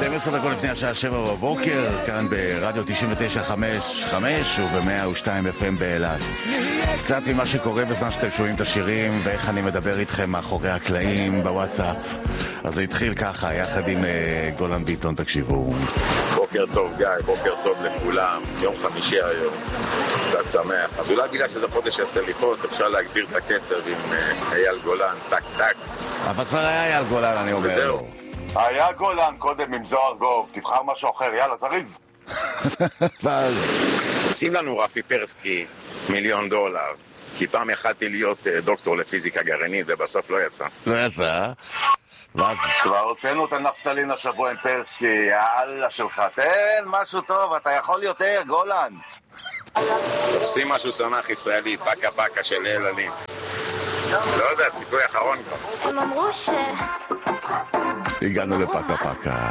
12 דקות לפני השעה 7 בבוקר, כאן ברדיו 99.5 וב-102 FM באילת. קצת ממה שקורה בזמן שאתם שומעים את השירים ואיך אני מדבר איתכם מאחורי הקלעים בוואטסאפ. אז זה התחיל ככה, יחד עם גולן ביטון, תקשיבו. בוקר טוב גיא, בוקר טוב לכולם, יום חמישי היום, קצת שמח. אז אולי בגלל שזה חודש הסליחות, אפשר להגביר את הקצב עם אייל גולן, טק טק. אבל כבר היה אייל גולן, אני אומר. וזהו. היה גולן קודם עם זוהר גוב, תבחר משהו אחר, יאללה, זריז. שים לנו רפי פרסקי $1,000,000, כי פעם יכלתי להיות דוקטור לפיזיקה גרעינית, ובסוף לא יצא. לא יצא? כבר הוצאנו את הנפטלין השבוע עם פרסקי, יאללה שלך, תן משהו טוב, אתה יכול יותר, גולן. תופסים משהו שמח ישראלי, פקה פקה של אלעלים. לא יודע, סיכוי אחרון כבר. הם אמרו הגענו לפקה פקה.